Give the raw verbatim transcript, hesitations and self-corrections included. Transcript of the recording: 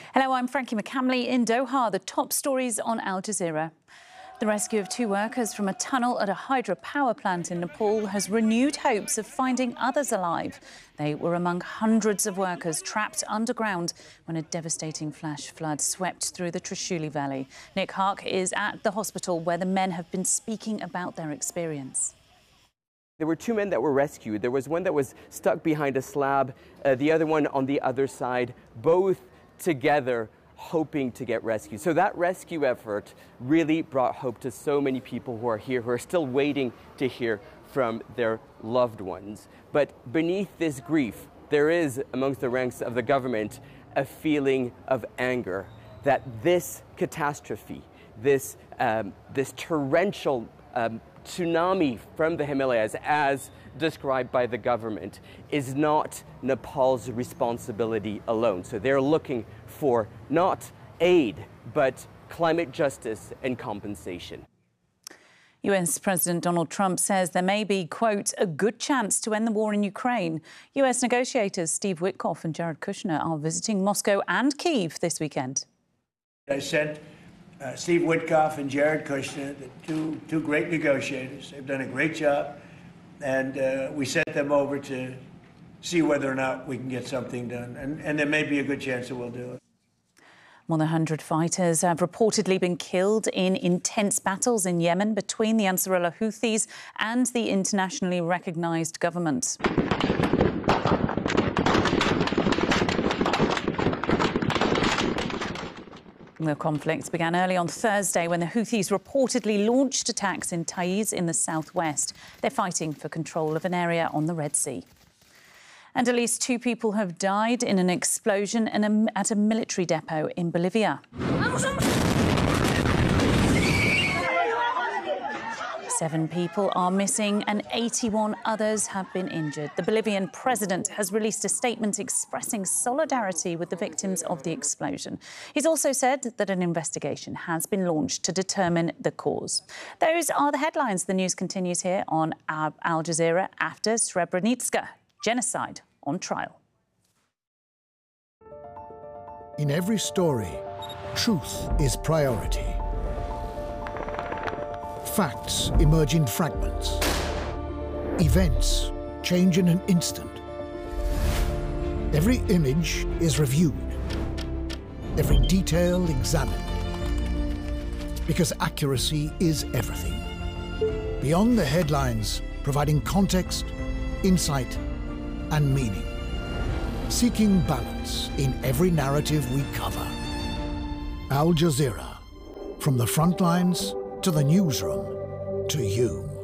Hello, I'm Frankie McCamley in Doha. The top stories on Al Jazeera. The rescue of two workers from a tunnel at a hydropower plant in Nepal has renewed hopes of finding others alive. They were among hundreds of workers trapped underground when a devastating flash flood swept through the Trishuli Valley. Nick Hark is at the hospital where the men have been speaking about their experience. There were two men that were rescued. There was one that was stuck behind a slab, uh, the other one on the other side, both together hoping to get rescued. So that rescue effort really brought hope to so many people who are here, who are still waiting to hear from their loved ones. But beneath this grief, there is, amongst the ranks of the government, a feeling of anger that this catastrophe, this, um, this torrential um, tsunami from the Himalayas, as described by the government, is not Nepal's responsibility alone. So they're looking for not aid, but climate justice and compensation. U S President Donald Trump says there may be, quote, a good chance to end the war in Ukraine. U S negotiators Steve Witkoff and Jared Kushner are visiting Moscow and Kyiv this weekend. I sent uh, Steve Witkoff and Jared Kushner, the two, two great negotiators. They've done a great job. And uh, we sent them over to see whether or not we can get something done. And, and there may be a good chance that we'll do it. More than one hundred fighters have reportedly been killed in intense battles in Yemen between the Ansarullah Houthis and the internationally recognised government. The conflict began early on Thursday when the Houthis reportedly launched attacks in Taiz in the southwest. They're fighting for control of an area on the Red Sea. And at least two people have died in an explosion in a, at a military depot in Bolivia. Seven people are missing and eighty-one others have been injured. The Bolivian president has released a statement expressing solidarity with the victims of the explosion. He's also said that an investigation has been launched to determine the cause. Those are the headlines. The news continues here on Al Jazeera after Srebrenica. Genocide on trial. In every story, truth is priority. Facts emerge in fragments. Events change in an instant. Every image is reviewed. Every detail examined. Because accuracy is everything. Beyond the headlines, providing context, insight, and meaning. Seeking balance in every narrative we cover. Al Jazeera. From the front lines to the newsroom to you.